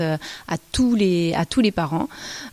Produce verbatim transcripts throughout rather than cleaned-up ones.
à tous les, à tous les parents.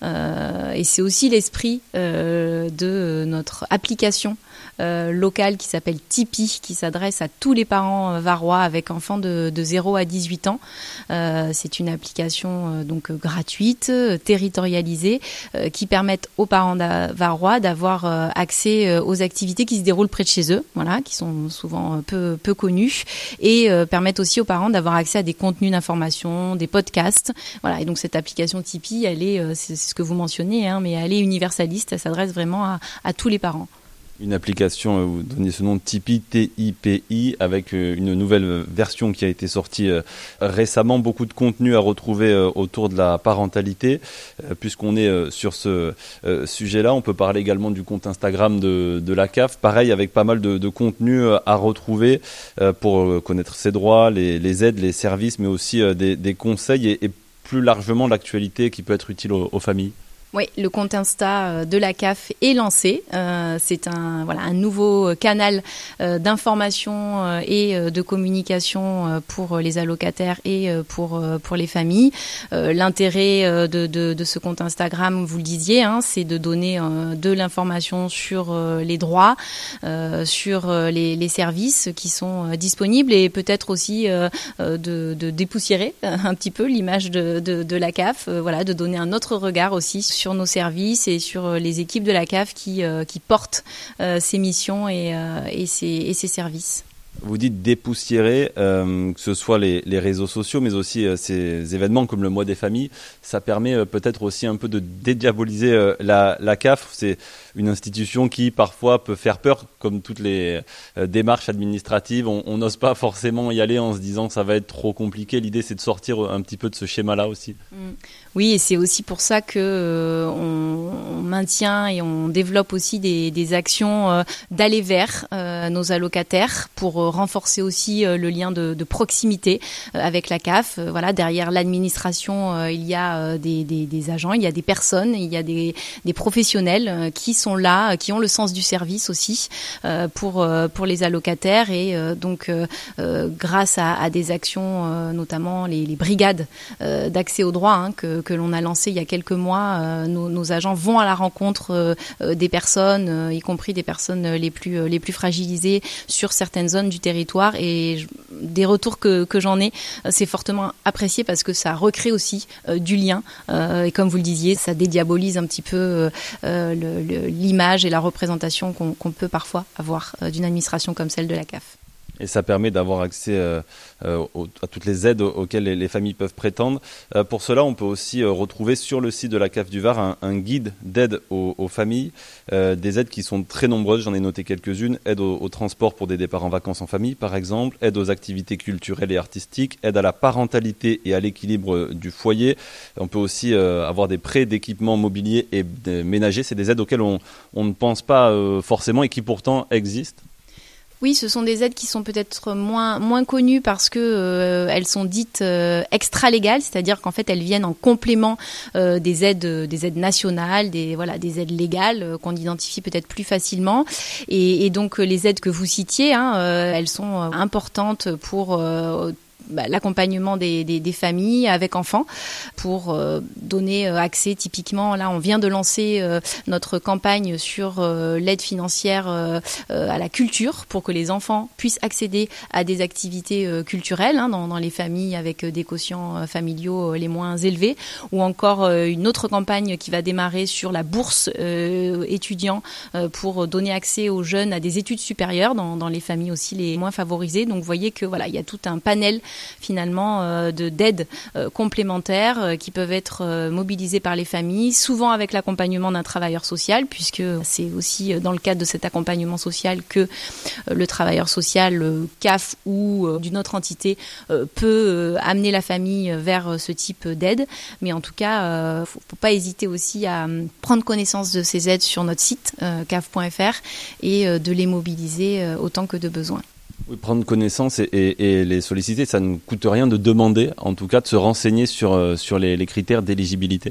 Euh, et c'est aussi l'esprit euh, de notre application Euh, locale qui s'appelle Tipeee, qui s'adresse à tous les parents euh, varois avec enfants de, de zéro à dix-huit ans. Euh, c'est une application euh, donc euh, gratuite, euh, territorialisée, euh, qui permettent aux parents varois d'avoir euh, accès euh, aux activités qui se déroulent près de chez eux, voilà, qui sont souvent euh, peu, peu connues, et euh, permettent aussi aux parents d'avoir accès à des contenus d'information, des podcasts. Voilà, et donc cette application Tipeee, elle est, euh, c'est, c'est ce que vous mentionnez, hein, mais elle est universaliste, elle s'adresse vraiment à, à tous les parents. Une application, vous donnez ce nom de Tipeee, T I P I, avec une nouvelle version qui a été sortie récemment. Beaucoup de contenu à retrouver autour de la parentalité. Puisqu'on est sur ce sujet-là, on peut parler également du compte Instagram de, de la C A F. Pareil, avec pas mal de, de contenu à retrouver pour connaître ses droits, les, les aides, les services, mais aussi des, des conseils et, et plus largement l'actualité qui peut être utile aux, aux familles. Oui, le compte Insta de la C A F est lancé. Euh, c'est un, voilà, un nouveau canal euh, d'information euh, et euh, de communication euh, pour les allocataires et euh, pour, euh, pour les familles. Euh, l'intérêt euh, de, de, de ce compte Instagram, vous le disiez, hein, c'est de donner euh, de l'information sur euh, les droits, euh, sur euh, les, les services qui sont euh, disponibles, et peut-être aussi euh, de, de dépoussiérer un petit peu l'image de, de, de la C A F, euh, voilà, de donner un autre regard aussi sur nos services et sur les équipes de la C A F qui, euh, qui portent euh, ces missions et, euh, et, ces, et ces services. Vous dites dépoussiérer, euh, que ce soit les, les réseaux sociaux, mais aussi euh, ces événements comme le mois des familles. Ça permet euh, peut-être aussi un peu de dédiaboliser euh, la, la C A F. C'est une institution qui parfois peut faire peur, comme toutes les euh, démarches administratives. On n'ose pas forcément y aller en se disant que ça va être trop compliqué. L'idée, c'est de sortir un petit peu de ce schéma-là aussi. Mmh. Oui, et c'est aussi pour ça que euh, on, on maintient et on développe aussi des, des actions euh, d'aller vers euh, nos allocataires pour euh, renforcer aussi euh, le lien de, de proximité euh, avec la C A F. Euh, voilà, derrière l'administration, euh, il y a euh, des, des, des agents, il y a des personnes, il y a des, des professionnels euh, qui sont là, euh, qui ont le sens du service aussi euh, pour euh, pour les allocataires, et euh, donc euh, euh, grâce à, à des actions, euh, notamment les, les brigades euh, d'accès aux droits, hein, que que l'on a lancé il y a quelques mois, euh, nos, nos agents vont à la rencontre euh, des personnes, euh, y compris des personnes les plus euh, les plus fragilisées sur certaines zones du territoire, et je, des retours que que j'en ai, euh, c'est fortement apprécié parce que ça recrée aussi euh, du lien, euh, et comme vous le disiez, ça dédiabolise un petit peu euh, le, le, l'image et la représentation qu'on, qu'on peut parfois avoir euh, d'une administration comme celle de la C A F. Et ça permet d'avoir accès euh, euh, aux, à toutes les aides auxquelles les, les familles peuvent prétendre. Euh, pour cela, on peut aussi euh, retrouver sur le site de la C A F du Var un, un guide d'aide aux, aux familles, euh, des aides qui sont très nombreuses, j'en ai noté quelques-unes. Aide au, au transport pour des départs en vacances en famille, par exemple, aide aux activités culturelles et artistiques, aide à la parentalité et à l'équilibre du foyer. On peut aussi euh, avoir des prêts d'équipements mobiliers et ménagers. C'est des aides auxquelles on, on ne pense pas euh, forcément et qui pourtant existent. Oui, ce sont des aides qui sont peut-être moins moins connues parce que euh, elles sont dites euh, extra-légales, c'est-à-dire qu'en fait elles viennent en complément euh, des aides des aides nationales, des voilà des aides légales euh, qu'on identifie peut-être plus facilement. Et, et donc les aides que vous citiez, hein, euh, elles sont euh, importantes pour euh, Bah, l'accompagnement des, des, des familles avec enfants pour euh, donner euh, accès. Typiquement, là, on vient de lancer euh, notre campagne sur euh, l'aide financière euh, euh, à la culture pour que les enfants puissent accéder à des activités euh, culturelles, hein, dans, dans les familles avec euh, des quotients euh, familiaux euh, les moins élevés, ou encore euh, une autre campagne qui va démarrer sur la bourse euh, étudiant euh, pour donner accès aux jeunes à des études supérieures dans, dans les familles aussi les moins favorisées. Donc, vous voyez que voilà, il y a tout un panel finalement euh, de d'aides euh, complémentaires euh, qui peuvent être euh, mobilisées par les familles, souvent avec l'accompagnement d'un travailleur social, puisque c'est aussi dans le cadre de cet accompagnement social que euh, le travailleur social, le C A F ou euh, d'une autre entité euh, peut euh, amener la famille vers euh, ce type d'aide. Mais en tout cas, euh, faut, faut pas hésiter aussi à euh, prendre connaissance de ces aides sur notre site euh, C A F point F R et euh, de les mobiliser euh, autant que de besoin. Oui, prendre connaissance et, et, et les solliciter, ça ne coûte rien de demander, en tout cas de se renseigner sur, sur les, les critères d'éligibilité.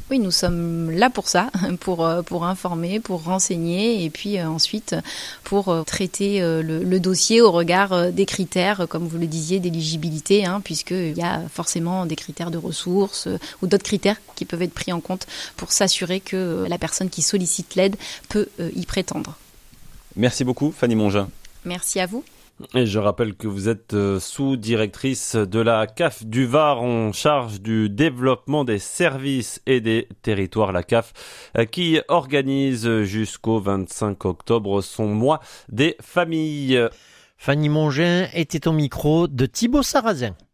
Oui, nous sommes là pour ça, pour pour informer, pour renseigner et puis euh, ensuite pour euh, traiter euh, le, le dossier au regard euh, des critères, euh, comme vous le disiez, d'éligibilité, hein, puisqu'il y a forcément des critères de ressources euh, ou d'autres critères qui peuvent être pris en compte pour s'assurer que euh, la personne qui sollicite l'aide peut euh, y prétendre. Merci beaucoup, Fanny Mongin. Merci à vous. Et je rappelle que vous êtes sous-directrice de la C A F du Var en charge du développement des services et des territoires. La C A F qui organise jusqu'au vingt-cinq octobre son mois des familles. Fanny Mongin était au micro de Thibaut Sarrazin.